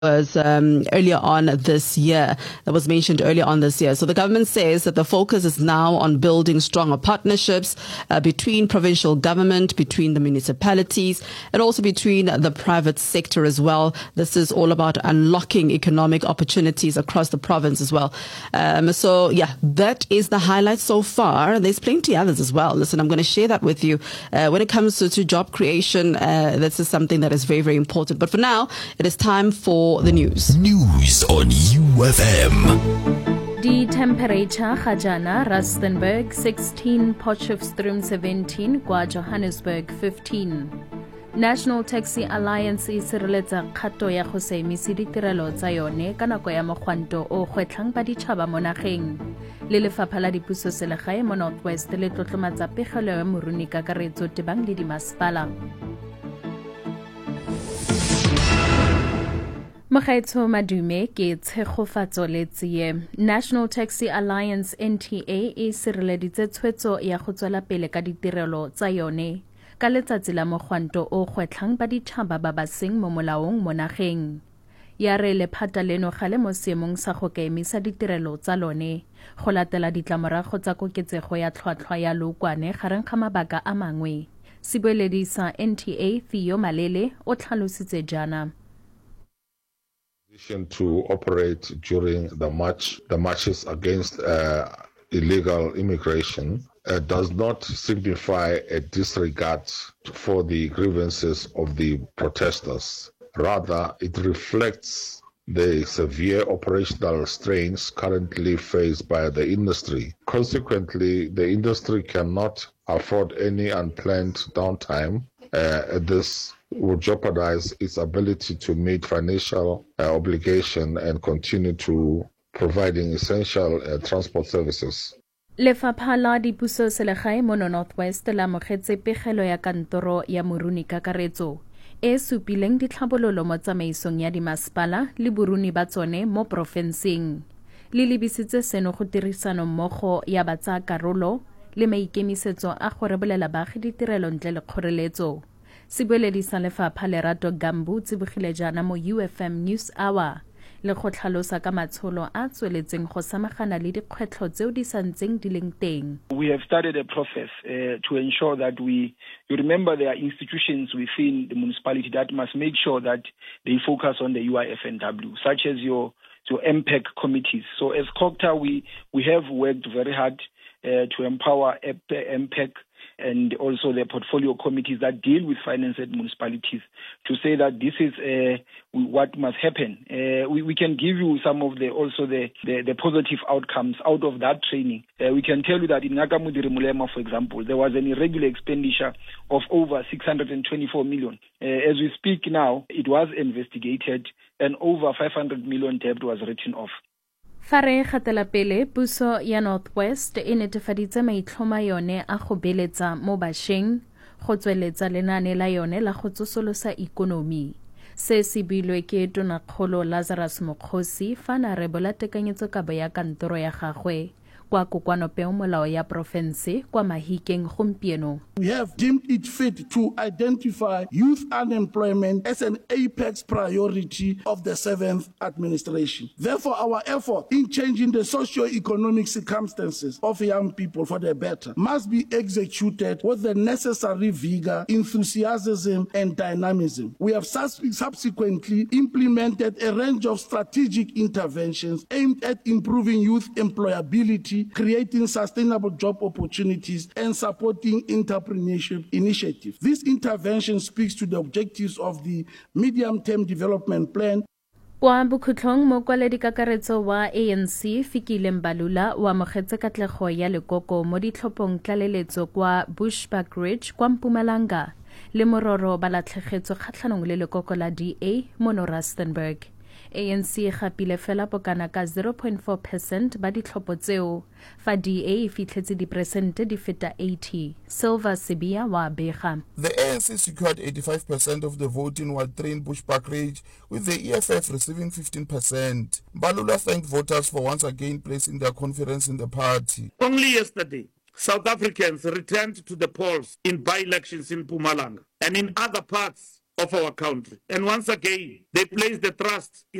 was earlier on this year, that was mentioned earlier on this year. So the government says that the focus is now on building stronger partnerships between provincial government, between the municipalities, and also between the private sector as well. This is all about unlocking economic opportunities across the province as well. So yeah, that is the highlight so far. There's plenty others as well. Listen, I'm going to share that with you. When it comes to job creation, this is something that is very, very important. But for now, it is time for the news. News on UFM. The temperature Gajana, Rustenburg 16, Potchefstroom 17, Kwa Johannesburg 15. National Taxi Alliance e sireletsa kgato ya go se emisi ditirelo tsa yone ka nako ya mogwanto o gwetlhang baditšhaba mo nageng. Le lefapha la dipuso selegae mo Northwest le tlotlomatsa pegelo ya moruni kakaretso tebang le dimasepala. Mogaetsho Madume ke tshegofatso le tsie. National Taxi Alliance NTA e sireleditse tshwetso ya go tswela pele ka ditirelo tsa yone ka letsatsi la mogwanto o gwetlhang baditšhaba ba ba seng mo molaong mo nageng. Ya re lephata leno ga le mo seemong sa go ka emisa ditirelo tsa lone go latela ditlamorago tsa koketsego ya tlhwatlhwa ya lookwane gareng ga mabaka a mangwe. Sebueledi sa NTA Theo Malele o tlhalositse jana. To operate during the marches against illegal immigration does not signify a disregard for the grievances of the protesters. Rather, it reflects the severe operational strains currently faced by the industry. Consequently, the industry cannot afford any unplanned downtime. This would jeopardize its ability to meet financial obligation and continue to providing essential transport services. Lefapha la dipuso selegae mo Northwest la mogetse pegelo ya kantoro ya moruni kakaretso e supileng ditlhabololo mo tsamaisong ya dimasepala le boruni ba tsone mo profenseng. Le lebisitse seno go tirisano mmogo ya batsakarolo le maikemisetso a go rebolela baagi ditirelo ntle le kgoreletso. Sebueledi sa lefapha Lerato Gambu tsibogile jana mo UFM News Hour le go tlhalosa ka matsholo a tsweletseng go samagana le dikgwetlho tseo di santseng di leng teng. We have started a process to ensure that you remember there are institutions within the municipality that must make sure that they focus on the UIFNW, such as your MPEC committees. So as COGTA, we have worked very hard to empower MPEC and also the portfolio committees that deal with financed municipalities to say that this is what must happen. We can give you some of the positive outcomes out of that training. We can tell you that in Nakamudiri Mulema, for example, there was an irregular expenditure of over 624 million. As we speak now, it was investigated and over 500 million debt was written off. Fa re gatela pele puso ya Northwest e netefaditse maitlhoma yone a go beeletsa mo bašweng go tsweletsa lenaane la yone la go tsosolosa ikonomi. Se se builwe ke Tonakgolo Lazarus Mokgosi fa na rebola tekanyetsokabo ya kantoro ya gagwe kwa kokwanopeomolao ya profense kwa Mahikeng gompieno. We have deemed it fit to identify youth unemployment as an apex priority of the 7th administration. Therefore, our effort in changing the socio-economic circumstances of young people for the better must be executed with the necessary vigor, enthusiasm, and dynamism. We have subsequently implemented a range of strategic interventions aimed at improving youth employability, creating sustainable job opportunities, and supporting entrepreneurship initiatives. This intervention speaks to the objectives of the medium-term development plan. Kwa bokhutlong mo kwaledi kakaretso wa ANC Fikile Mbalula wa mogetse katlego ya lekoko mo ditlhophong tlaleletso kwa Bushbuckridge kwa Mpumalanga le mororo balatlhegetso kgatlhanong le lekoko la DA mo Rustenburg. ANC gapile fela bokana ka 0.4% ba ditlhopho tseo fa DA fitlhetse diperesente di feta 80. Silva Sibia wa bega. The ANC secured 85% of the vote in Ward 3 in Bushbuckridge, with the EFF receiving 15%. Mbalula thanked voters for once again placing their confidence in the party. Only yesterday, South Africans returned to the polls in by-elections in Mpumalanga and in other parts of our country. And once again, they place the trust